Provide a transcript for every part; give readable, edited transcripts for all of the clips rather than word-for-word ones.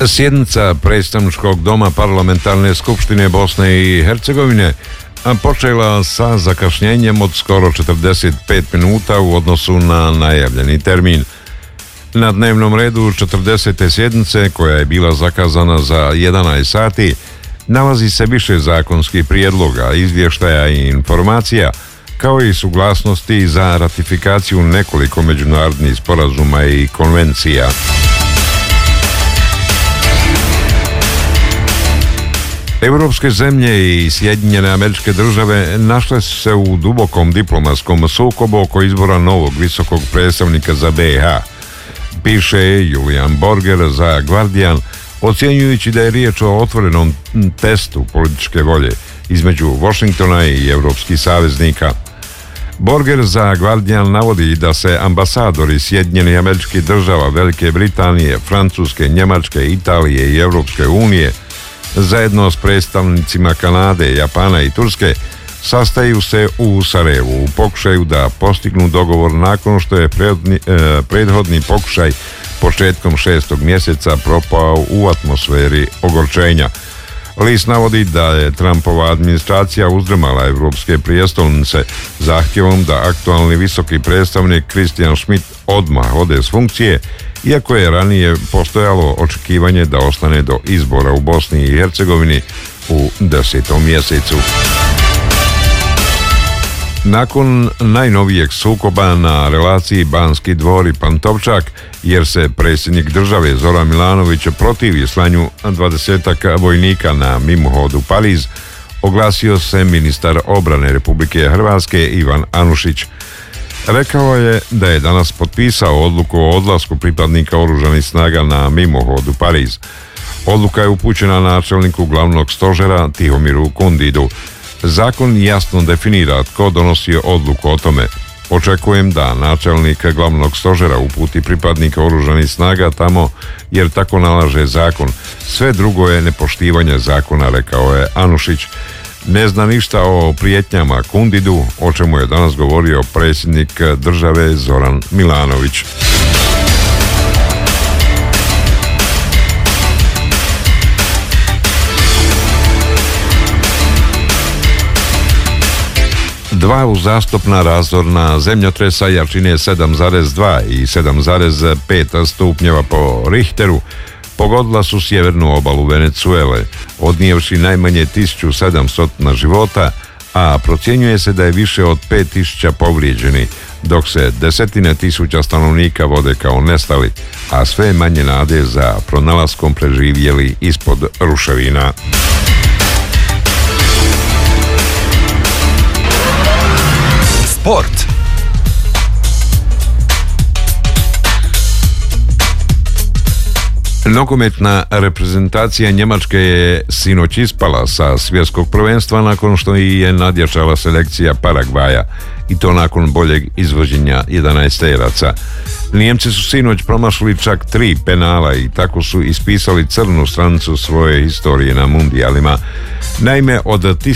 Sjednica predstavničkog doma Parlamentarne skupštine Bosne i Hercegovine počela sa zakašnjenjem od skoro 45 minuta u odnosu na najavljeni termin. Na dnevnom redu 40. sjednice, koja je bila zakazana za 11 sati, nalazi se više zakonskih prijedloga, izvještaja i informacija, kao i suglasnosti za ratifikaciju nekoliko međunarodnih sporazuma i konvencija. Evropske zemlje i Sjedinjene Američke Države našle su se u dubokom diplomatskom sukobu oko izbora novog visokog predstavnika za BiH, piše Julian Borger za Guardian, ocjenjujući da je riječ o otvorenom testu političke volje između Washingtona i evropskih saveznika. Borger za Guardian navodi da se ambasadori Sjedinjenih Američkih Država, Velike Britanije, Francuske, Njemačke, Italije i Evropske unije zajedno s predstavnicima Kanade, Japana i Turske sastaju se u Sarajevu u pokušaju da postignu dogovor nakon što je prethodni pokušaj početkom 6. mjeseca propao u atmosferi ogorčenja. List navodi da je Trumpova administracija uzdrmala evropske prijestolnice zahtjevom da aktualni visoki predstavnik Christian Schmidt odmah ode s funkcije, iako je ranije postojalo očekivanje da ostane do izbora u Bosni i Hercegovini u 10. mjesecu. Nakon najnovijeg sukoba na relaciji Banski dvor i Pantovčak, jer se predsjednik države Zoran Milanović protivi slanju 20 vojnika na mimohod u Pariz, oglasio se ministar obrane Republike Hrvatske Ivan Anušić. Rekao je da je danas potpisao odluku o odlasku pripadnika oružanih snaga na mimohod u Pariz. Odluka je upućena načelniku glavnog stožera Tihomiru Kundidu. Zakon jasno definira tko donosi odluku o tome. Očekujem da načelnik glavnog stožera uputi pripadnika oružanih snaga tamo jer tako nalaže zakon. Sve drugo je nepoštivanje zakona, rekao je Anušić. Ne zna ništa o prijetnjama Kundidu, o čemu je danas govorio predsjednik države Zoran Milanović. Dva uzastopna razorna zemljotresa jačine 7,2 i 7,5 stupnjeva po Richteru pogodila su sjevernu obalu Venezuele, odnijevši najmanje 1700 života, a procjenjuje se da je više od 5000 povrijeđenih, dok se desetine tisuća stanovnika vode kao nestali, a sve manje nade za pronalaskom preživjeli ispod ruševina. Sport. Nogometna reprezentacija Njemačke je sinoć ispala sa svjetskog prvenstva nakon što je nadjačala selekcija Paragvaja, i to nakon boljeg izvođenja 11-teraca. Nijemci su sinoć promašili čak 3 penala i tako su ispisali crnu stranicu svoje historije na mundijalima. Naime, od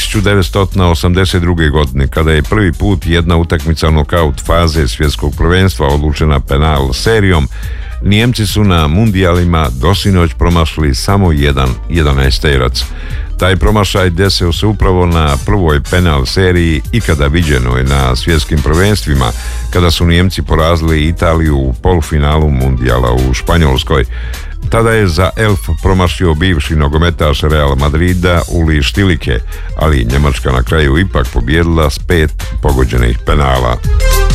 1982. godine, kada je prvi put jedna utakmica nokaut faze svjetskog prvenstva odlučena penal serijom, Nijemci su na mundijalima dosinoć promašili samo jedan 11-terac. Taj promašaj desio se upravo na prvoj penal seriji ikada viđenoj na svjetskim prvenstvima, kada su Nijemci porazili Italiju u polufinalu mundijala u Španjolskoj. Tada je za elf promašio bivši nogometaš Real Madrida Uli Štilike, ali Njemačka na kraju ipak pobijedila s 5 pogođenih penala.